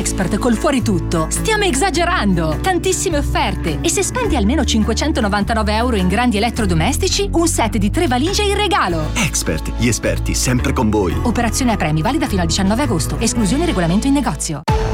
Expert col fuori tutto. Stiamo esagerando! Tantissime offerte! E se spendi almeno 599 euro in grandi elettrodomestici, un set di 3 valigie in regalo. Expert, gli esperti sempre con voi. Operazione a premi valida fino al 19 agosto. Esclusione regolamento in negozio.